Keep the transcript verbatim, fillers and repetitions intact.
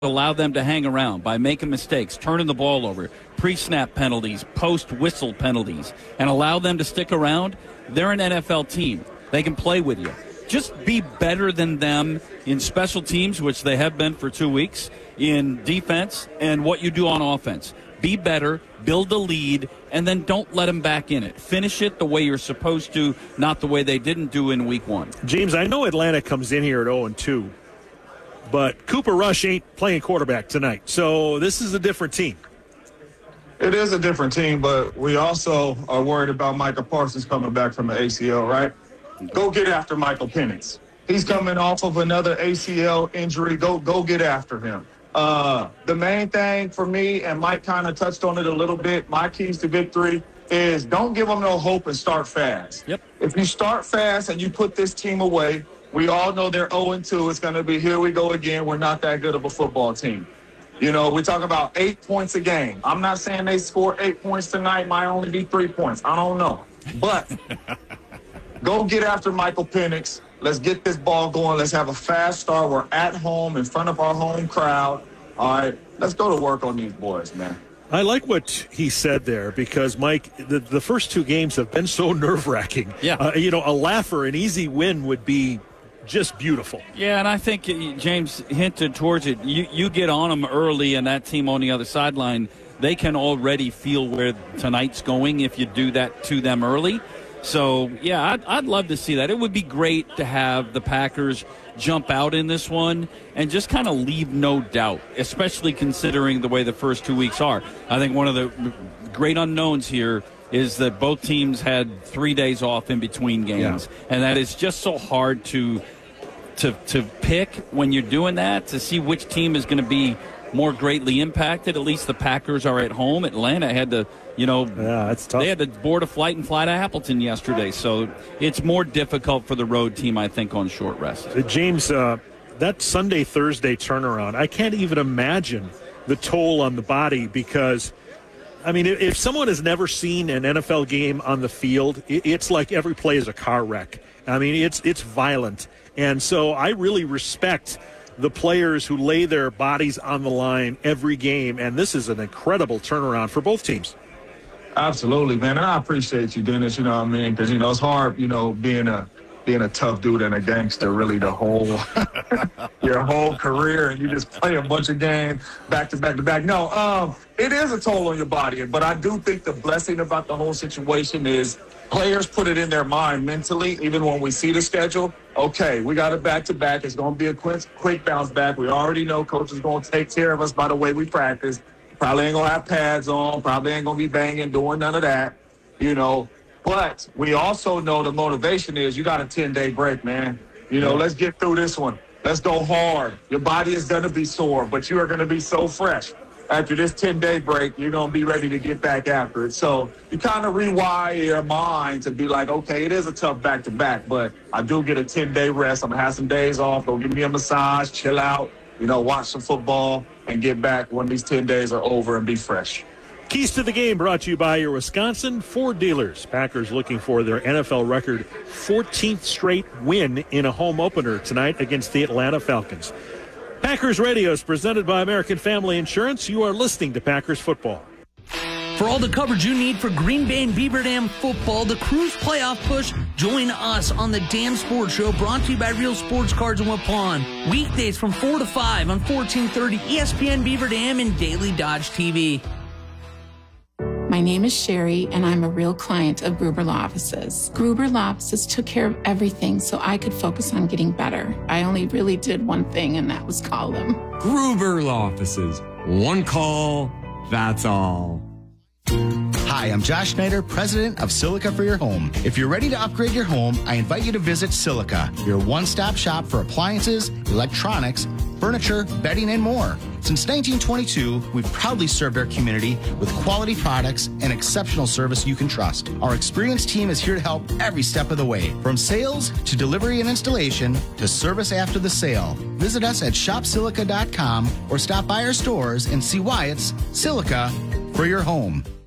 allow them to hang around by making mistakes, turning the ball over, pre-snap penalties, post-whistle penalties, and allow them to stick around, they're an N F L team. They can play with you. Just be better than them in special teams, which they have been for two weeks, in defense, and what you do on offense. Be better, build the lead, and then don't let them back in it. Finish it the way you're supposed to, not the way they didn't do in week one. James, I know Atlanta comes in here at oh and two, but Cooper Rush ain't playing quarterback tonight, so this is a different team. It is a different team, but we also are worried about Micah Parsons coming back from the A C L, right? Go get after Michael Penix. He's coming off of another A C L injury. Go go get after him. Uh, the main thing for me, and Mike kind of touched on it a little bit, my keys to victory is don't give them no hope and start fast. Yep. If you start fast and you put this team away, we all know they're oh and two. It's going to be here we go again. We're not that good of a football team. You know, we talk about eight points a game. I'm not saying they score eight points tonight. Might only be three points. I don't know. But go get after Michael Penix. Let's get this ball going. Let's have a fast start. We're at home in front of our home crowd. All right, let's go to work on these boys, man. I like what he said there because, Mike, the, the first two games have been so nerve-wracking. Yeah. Uh, you know, a laugher, an easy win would be just beautiful. Yeah, and I think James hinted towards it. You you get on them early, and that team on the other sideline, they can already feel where tonight's going if you do that to them early. So, yeah, I'd, I'd love to see that. It would be great to have the Packers jump out in this one and just kind of leave no doubt, especially considering the way the first two weeks are. I think one of the great unknowns here is that both teams had three days off in between games, yeah. and that is just so hard to to to pick when you're doing that, to see which team is going to be more greatly impacted. At least the Packers are at home. Atlanta had to, you know, yeah, that's tough. They had to board a flight and fly to Appleton yesterday, so it's more difficult for the road team, I think, on short rest. Uh, James, uh, that Sunday-Thursday turnaround, I can't even imagine the toll on the body because, I mean, if someone has never seen an N F L game on the field, it's like every play is a car wreck. I mean, it's it's violent. And so I really respect the players who lay their bodies on the line every game, and this is an incredible turnaround for both teams. Absolutely, man, and I appreciate you, Dennis, you know what I mean, because, you know, it's hard, you know, being a being a tough dude and a gangster really the whole, your whole career, and you just play a bunch of games back to back to back. No, um, it is a toll on your body, but I do think the blessing about the whole situation is players put it in their mind mentally, even when we see the schedule. Okay, we got it back to back. It's going to be a quick, quick bounce back. We already know coach is going to take care of us by the way we practice. Probably ain't going to have pads on. Probably ain't going to be banging, doing none of that, you know. But we also know the motivation is you got a ten-day break, man. You know, let's get through this one. Let's go hard. Your body is going to be sore, but you are going to be so fresh. After this ten-day break, you're going to be ready to get back after it. So you kind of rewire your mind to be like, okay, it is a tough back-to-back, but I do get a ten-day rest. I'm going to have some days off. Go give me a massage, chill out, you know, watch some football, and get back when these ten days are over and be fresh. Keys to the game brought to you by your Wisconsin Ford dealers. Packers looking for their N F L record fourteenth straight win in a home opener tonight against the Atlanta Falcons. Packers Radio is presented by American Family Insurance. You are listening to Packers Football. For all the coverage you need for Green Bay and Beaver Dam football, the Cruise playoff push, join us on the Dam Sports Show, brought to you by Real Sports Cards in Waupun. Weekdays from four to five on fourteen thirty E S P N Beaver Dam and Daily Dodge T V. My name is Sherry, and I'm a real client of Gruber Law Offices. Gruber Law Offices took care of everything so I could focus on getting better. I only really did one thing, and that was call them. Gruber Law Offices. One call, that's all. Hi, I'm Josh Schneider, president of Silica for Your Home. If you're ready to upgrade your home, I invite you to visit Silica, your one-stop shop for appliances, electronics, furniture, bedding, and more. Since nineteen twenty-two, we've proudly served our community with quality products and exceptional service you can trust. Our experienced team is here to help every step of the way, from sales to delivery and installation to service after the sale. Visit us at shop silica dot com or stop by our stores and see why it's Silica for your home.